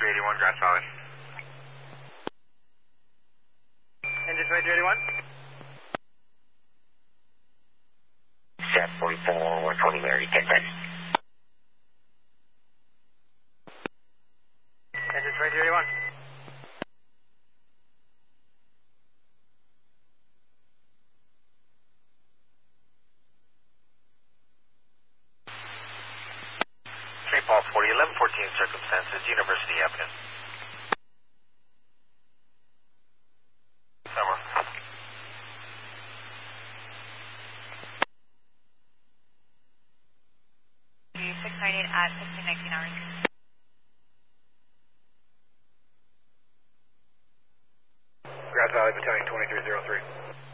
2381, Grass Valley. Engine 2381? Set 44, 120 Mary, 1010. Engine 2381. St. Paul 40, 1114 circumstances, University Avenue. Summer. 698 at 1519 hours. Grass Valley Battalion 2303.